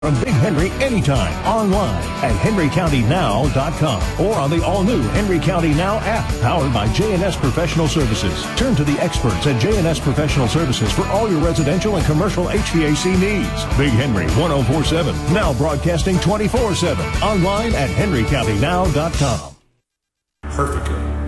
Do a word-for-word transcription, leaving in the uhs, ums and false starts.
from Big Henry anytime, online at henry county now dot com or on the all-new Henry County Now app, powered by J and S Professional Services. Turn to the experts at J and S Professional Services for all your residential and commercial H V A C needs. Big Henry ten forty-seven, now broadcasting twenty-four seven, online at henry county now dot com. Perfectly.